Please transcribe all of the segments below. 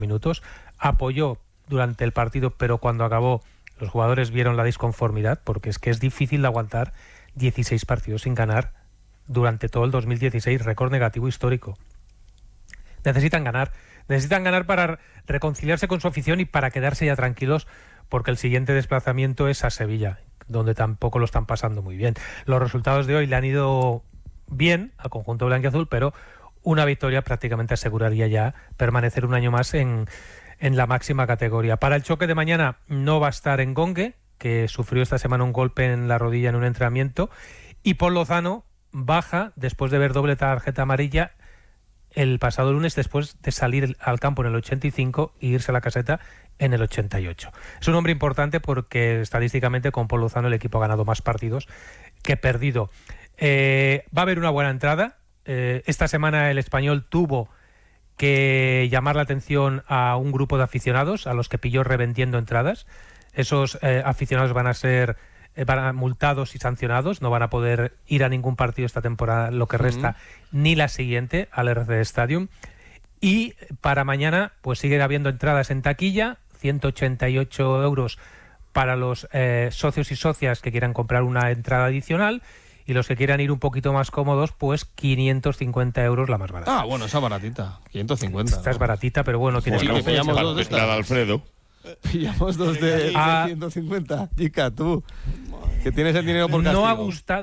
minutos, apoyó durante el partido, pero cuando acabó los jugadores vieron la disconformidad, porque es que es difícil de aguantar 16 partidos sin ganar durante todo el 2016, récord negativo histórico. Necesitan ganar para reconciliarse con su afición y para quedarse ya tranquilos, porque el siguiente desplazamiento es a Sevilla, donde tampoco lo están pasando muy bien. Los resultados de hoy le han ido bien al conjunto blanquiazul, pero una victoria prácticamente aseguraría ya permanecer un año más en la máxima categoría. Para el choque de mañana no va a estar Engongue, que sufrió esta semana un golpe en la rodilla en un entrenamiento, y Pol Lozano baja después de ver doble tarjeta amarilla el pasado lunes, después de salir al campo en el 85 e irse a la caseta en el 88. Es un hombre importante porque estadísticamente con Pol Lozano el equipo ha ganado más partidos que perdido. Va a haber una buena entrada. Esta semana el Español tuvo que llamar la atención a un grupo de aficionados a los que pilló revendiendo entradas. Esos aficionados van a ser multados y sancionados, no van a poder ir a ningún partido esta temporada, lo que resta, ni la siguiente al RCD Stadium. Y para mañana pues siguen habiendo entradas en taquilla, 188 euros para los socios y socias que quieran comprar una entrada adicional, y los que quieran ir un poquito más cómodos, pues 550 euros la más barata. Ah, bueno, esa baratita, 550. Esta es baratita, pero bueno, tienes que pillamos dos de estas. Alfredo. Pillamos dos de 150. Chica, tú, que tienes el dinero por castigo.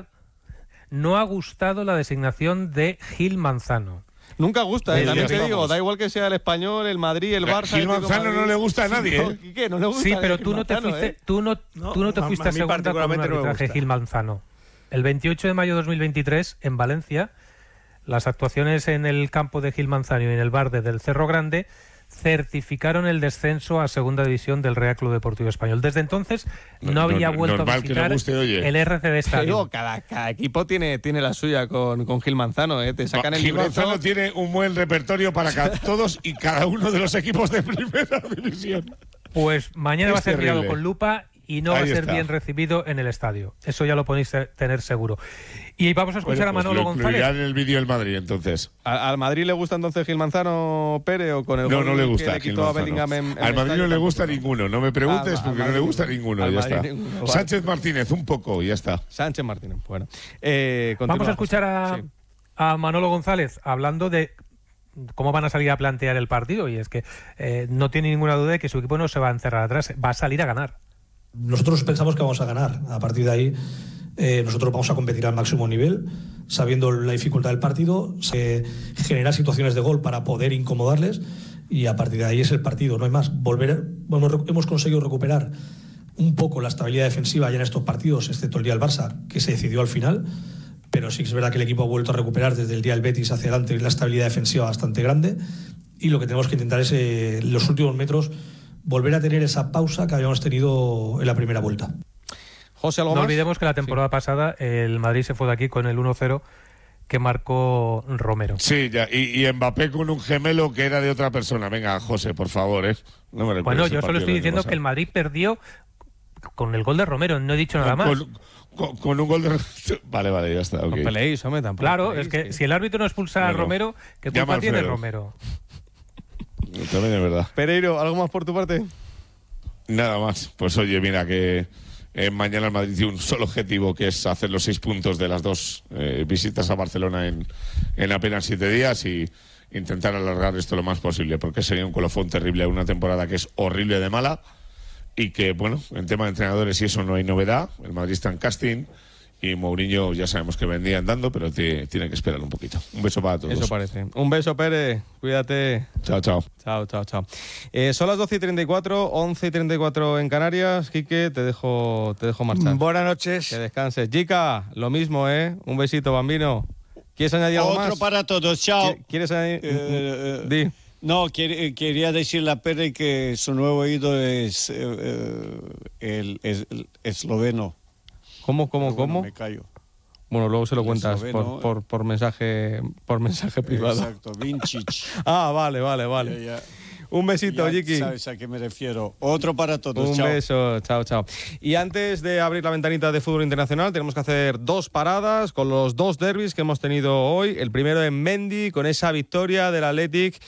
No ha gustado la designación de Gil Manzano. Nunca gusta, también te digo, da igual que sea el Español, el Madrid, el Barça. Gil Manzano no le gusta a nadie, ¿eh? ¿Qué? ¿No le gusta? Sí, pero tú no te fuiste, tú no te fuiste a segunda con un arbitraje Gil Manzano. El 28 de mayo de 2023, en Valencia, las actuaciones en el campo de Gil Manzano y en el bar del Cerro Grande certificaron el descenso a Segunda División del Real Club Deportivo Español. Desde entonces no había vuelto a visitar el RCD Stadium. Cada equipo tiene la suya con Gil Manzano, ¿eh? Te sacan el Gil libreto. Manzano tiene un buen repertorio para todos y cada uno de los equipos de Primera División. Pues mañana va a ser mirado con lupa y no va a ser bien recibido en el estadio. Eso ya lo podéis tener seguro. Y vamos a escuchar a Manolo González. En el vídeo del Madrid, entonces. ¿Al Madrid le gusta entonces Gil Manzano, Pérez, o con el No le gusta que le quitó a Bellingham al Madrid no le gusta ninguno. No me preguntes porque no le gusta ninguno. Ya está. Ninguno, vale. Sánchez Martínez, un poco, y ya está. Sánchez Martínez, bueno. Vamos a escuchar a Manolo González hablando de cómo van a salir a plantear el partido, y es que no tiene ninguna duda de que su equipo no se va a encerrar atrás, va a salir a ganar. Nosotros pensamos que vamos a ganar. A partir de ahí nosotros vamos a competir al máximo nivel, sabiendo la dificultad del partido, generar situaciones de gol para poder incomodarles, y a partir de ahí es el partido, no hay más. Hemos conseguido recuperar un poco la estabilidad defensiva ya en estos partidos, excepto el día del Barça, que se decidió al final, pero sí que es verdad que el equipo ha vuelto a recuperar desde el día del Betis hacia adelante la estabilidad defensiva bastante grande, y lo que tenemos que intentar es en los últimos metros volver a tener esa pausa que habíamos tenido en la primera vuelta. José, ¿algo no más? olvidemos que la temporada pasada el Madrid se fue de aquí con el 1-0 que marcó Romero. Sí, ya, y Mbappé con un gemelo que era de otra persona. Venga, José, por favor, No me bueno, yo solo estoy diciendo que el Madrid perdió con el gol de Romero, no he dicho nada más. Con un gol de... Vale, ya está. Okay. No peleéis, hombre, tampoco. Claro, es que si el árbitro no expulsa a Romero, ¿qué culpa tiene Romero? También es verdad. Pereiro, ¿algo más por tu parte? Nada más. Pues oye, mira que mañana el Madrid tiene un solo objetivo, que es hacer los 6 puntos de las 2 visitas a Barcelona en apenas 7 días y intentar alargar esto lo más posible, porque sería un colofón terrible a una temporada que es horrible de mala, y que, bueno, en tema de entrenadores y eso no hay novedad. El Madrid está en casting y Mourinho ya sabemos que vendría andando, pero tiene que esperar un poquito. Un beso para todos. Eso parece. Un beso, Pérez. Cuídate. Chao. Chao. Son las 12:34, 11:34 en Canarias. Quique, te dejo marchar. Buenas noches. Que descanses. Chica, lo mismo, Un besito, bambino. ¿Quieres añadir algo más? Otro para todos. Chao. ¿Quieres añadir? Di. No, quería decirle a Pérez que su nuevo ídolo es el esloveno. ¿Cómo? Me callo. Bueno, luego se lo cuentas por mensaje privado. Exacto, Vincic. Vale. Ya. Un besito, Ya Jiki. sabes a qué me refiero. Otro para todos. Un Chao. beso, chao, chao. Y antes de abrir la ventanita de fútbol internacional, tenemos que hacer 2 paradas con los 2 derbis que hemos tenido hoy. El primero en Mendy, con esa victoria del Athletic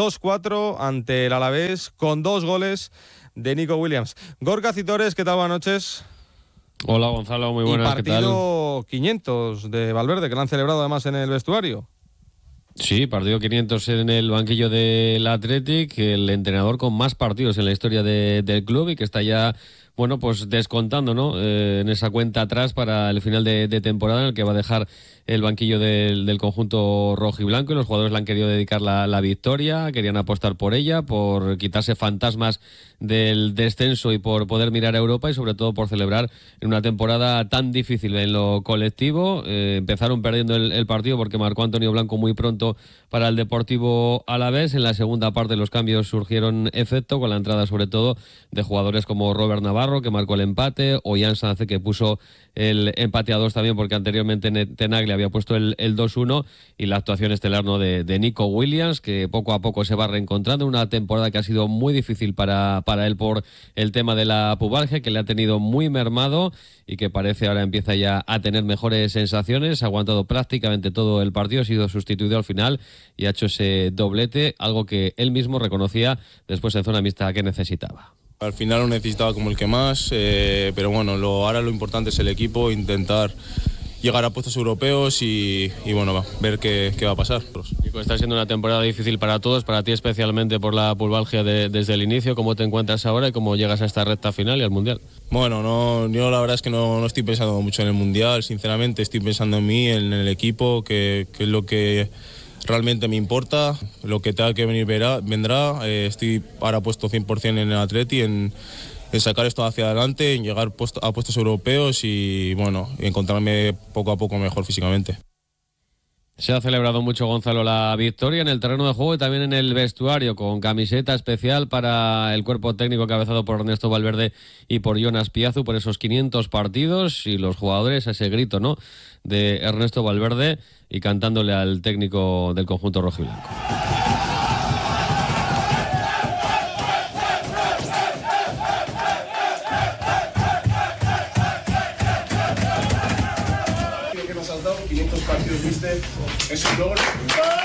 2-4 ante el Alavés, con 2 goles de Nico Williams. Gorka Citores, ¿qué tal? Buenas noches. Hola Gonzalo, muy buenas, ¿qué tal? Y partido 500 de Valverde, que lo han celebrado además en el vestuario. Sí, partido 500 en el banquillo del Athletic, el entrenador con más partidos en la historia del club y que está ya, bueno, pues descontando, ¿no? En esa cuenta atrás para el final de temporada en el que va a dejar el banquillo del conjunto rojo y blanco, y los jugadores le han querido dedicar la victoria, querían apostar por ella, por quitarse fantasmas del descenso y por poder mirar a Europa, y sobre todo por celebrar en una temporada tan difícil en lo colectivo. Empezaron perdiendo el partido porque marcó Antonio Blanco muy pronto para el Deportivo Alavés. En la segunda parte los cambios surgieron efecto, con la entrada sobre todo de jugadores como Robert Navarro, que marcó el empate, o Jan Sanz, que puso el empate a 2 también, porque anteriormente Tenaglia había puesto el 2-1, y la actuación estelar, ¿no?, de Nico Williams, que poco a poco se va reencontrando. Una temporada que ha sido muy difícil para él por el tema de la pubalgia, que le ha tenido muy mermado y que parece ahora empieza ya a tener mejores sensaciones. Ha aguantado prácticamente todo el partido, ha sido sustituido al final y ha hecho ese doblete, algo que él mismo reconocía después en zona mixta que necesitaba. Al final lo necesitaba como el que más, pero bueno, ahora lo importante es el equipo, intentar llegar a puestos europeos y bueno, ver qué va a pasar. Nico, está siendo una temporada difícil para todos, para ti especialmente por la pubalgia desde el inicio. ¿Cómo te encuentras ahora y cómo llegas a esta recta final y al Mundial? Bueno, yo la verdad es que no estoy pensando mucho en el Mundial, sinceramente estoy pensando en mí, en el equipo, que es lo que realmente me importa. Lo que tenga que venir vendrá. Estoy ahora puesto 100% en el Atleti, en sacar esto hacia adelante, en llegar a puestos europeos y bueno, encontrarme poco a poco mejor físicamente. Se ha celebrado mucho, Gonzalo, la victoria en el terreno de juego y también en el vestuario, con camiseta especial para el cuerpo técnico encabezado por Ernesto Valverde y por Jonas Piazu, por esos 500 partidos, y los jugadores a ese grito, ¿no?, de Ernesto Valverde, y cantándole al técnico del conjunto rojiblanco. Que nos has dado 500 partidos, ¿viste? Es un logro.